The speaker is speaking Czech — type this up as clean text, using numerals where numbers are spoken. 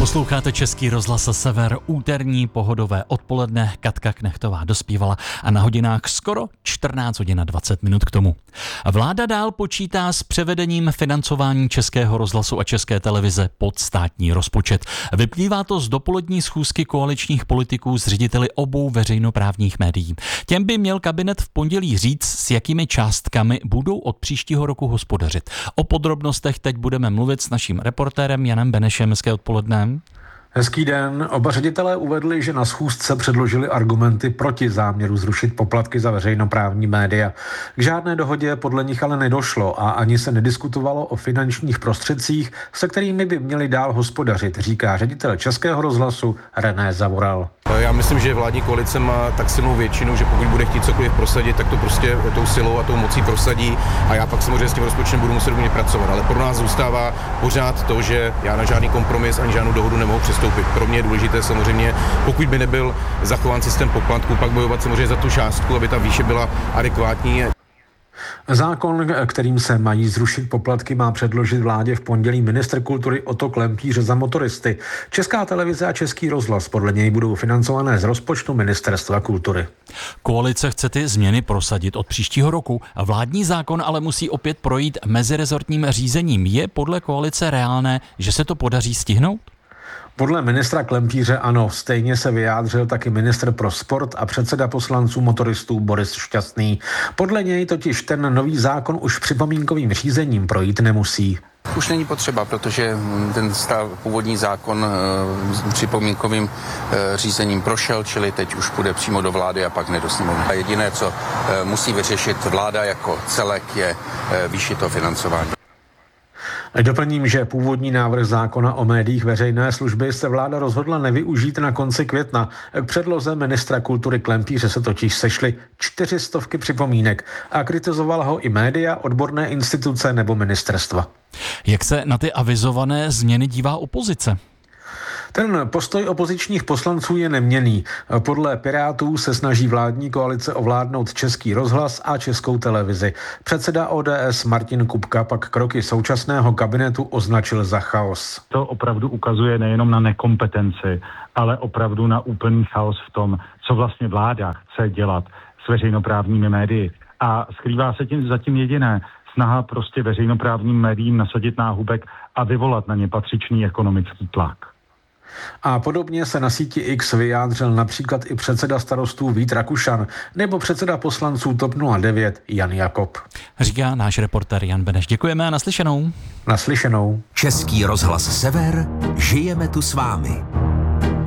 Posloucháte Český rozhlas Sever, úterní pohodové odpoledne. Katka Knechtová dospívala a na hodinách skoro 14 hodin a 20 minut k tomu. Vláda dál počítá s převedením financování Českého rozhlasu a České televize pod státní rozpočet. Vyplývá to z dopolední schůzky koaličních politiků s řediteli obou veřejnoprávních médií. Těm by měl kabinet v pondělí říct, s jakými částkami budou od příštího roku hospodařit. O podrobnostech teď budeme mluvit s naším reportérem Janem Benešem. Hezké odpoledne. Hezký den. Oba ředitelé uvedli, že na schůzce předložili argumenty proti záměru zrušit poplatky za veřejnoprávní média. K žádné dohodě podle nich ale nedošlo a ani se nediskutovalo o finančních prostředcích, se kterými by měli dál hospodařit, říká ředitel Českého rozhlasu René Zavoral. Já myslím, že vládní koalice má tak silnou většinu, že pokud bude chtít cokoliv prosadit, tak to prostě tou silou a tou mocí prosadí a já pak samozřejmě s tím rozpočtem budu muset hodně pracovat. Ale pro nás zůstává pořád to, že já na žádný kompromis ani žádnou dohodu nemohu přistoupit. Pro mě je důležité samozřejmě, pokud by nebyl zachován systém poplatků, pak bojovat samozřejmě za tu částku, aby ta výše byla adekvátní. Zákon, kterým se mají zrušit poplatky, má předložit vládě v pondělí ministr kultury Otto Klempíř za motoristy. Česká televize a Český rozhlas podle něj budou financované z rozpočtu Ministerstva kultury. Koalice chce ty změny prosadit od příštího roku. Vládní zákon ale musí opět projít mezirezortním řízením. Je podle koalice reálné, že se to podaří stihnout? Podle ministra Klempíře ano, stejně se vyjádřil taky ministr pro sport a předseda poslanců motoristů Boris Šťastný. Podle něj totiž ten nový zákon už připomínkovým řízením projít nemusí. Už není potřeba, protože ten původní zákon připomínkovým řízením prošel, čili teď už půjde přímo do vlády a pak ne do sněmovny. A jediné, co musí vyřešit vláda jako celek, je výši toho financování. Doplním, že původní návrh zákona o médiích veřejné služby se vláda rozhodla nevyužít na konci května. K předloze ministra kultury Klempíře se totiž sešly 400 připomínek a kritizovala ho i média, odborné instituce nebo ministerstva. Jak se na ty avizované změny dívá opozice? Ten postoj opozičních poslanců je neměnný. Podle Pirátů se snaží vládní koalice ovládnout Český rozhlas a Českou televizi. Předseda ODS Martin Kupka pak kroky současného kabinetu označil za chaos. To opravdu ukazuje nejenom na nekompetenci, ale opravdu na úplný chaos v tom, co vlastně vláda chce dělat s veřejnoprávními médii. A skrývá se tím zatím jediné: snaha prostě veřejnoprávním médiím nasadit náhubek a vyvolat na ně patřičný ekonomický tlak. A podobně se na síti X vyjádřil například i předseda Starostů Vít Rakušan nebo předseda poslanců TOP 09 Jan Jakob. Říká náš reportér Jan Beneš. Děkujeme a naslyšenou. Naslyšenou. Český rozhlas Sever, žijeme tu s vámi.